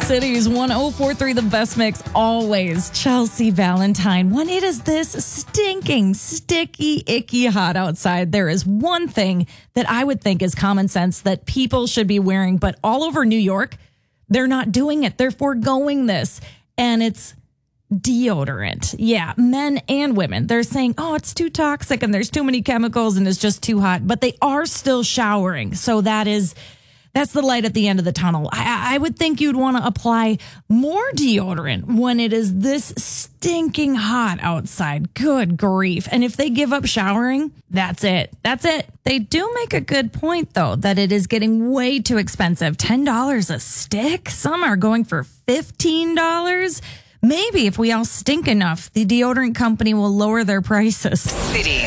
Cities 104.3, the best mix always. Chelsea Valentine. When it is this stinking, sticky, icky hot outside, there is one thing that I would think is common sense that people should be wearing, but all over New York, they're not doing it. They're foregoing this. And it's deodorant. Yeah, men and women. They're saying, oh, it's too toxic and there's too many chemicals and it's just too hot. But they are still showering. So that's the light at the end of the tunnel. I would think you'd want to apply more deodorant when it is this stinking hot outside. Good grief. And if they give up showering, that's it. That's it. They do make a good point, though, that it is getting way too expensive. $10 a stick? Some are going for $15. Maybe if we all stink enough, the deodorant company will lower their prices. Cities